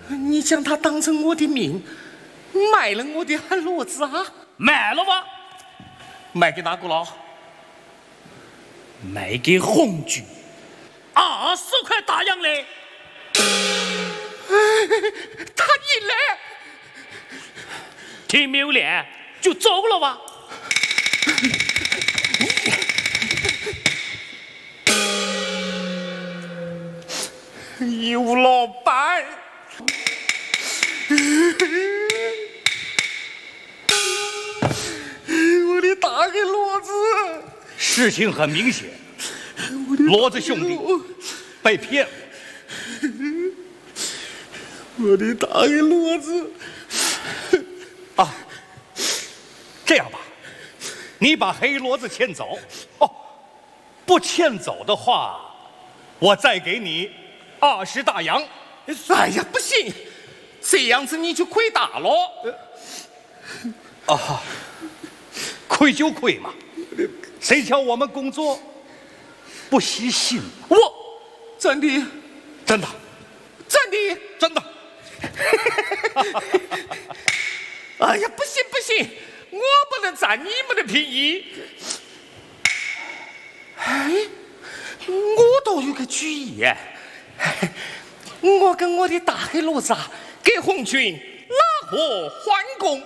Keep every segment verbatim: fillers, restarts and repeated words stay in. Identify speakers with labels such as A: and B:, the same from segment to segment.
A: 你将他当成我的命，卖了我的海骡子啊？
B: 卖了吧？
A: 卖给哪个了？
B: 卖给红军，二十块大洋嘞。
A: 他赢了，
B: 听没有练就走了吧。
A: 尤老板，我的大黑骡子！
C: 事情很明显，骡子兄弟被骗了。
A: 我的大黑骡子！
C: 啊，这样吧，你把黑骡子牵走。哦，不牵走的话，我再给你二十大洋。
A: 哎呀，不行，这样子你就亏大了。
C: 啊，亏就亏嘛，谁叫我们工作不惜辛？
A: 我真的，
C: 真的，
A: 真的，
C: 真的。
A: 哎呀，不行不行，我不能占你们的便宜。哎，我倒有个主意，我跟我的大黑骡子啊，给红军拉货换工。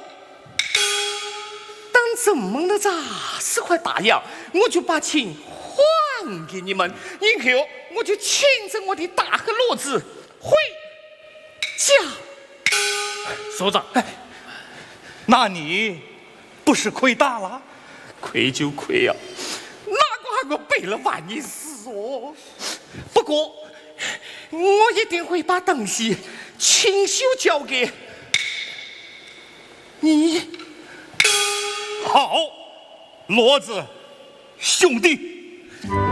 A: 等这么的砸十块大洋，我就把钱还给你们，以后我就牵着我的大黑骡子回家。
B: 首长，
C: 哎，那你不是亏大了？
A: 亏就亏呀、啊，哪个还给我背了万一死哦？不过我一定会把东西亲手交给你。
C: 好，骡子兄弟。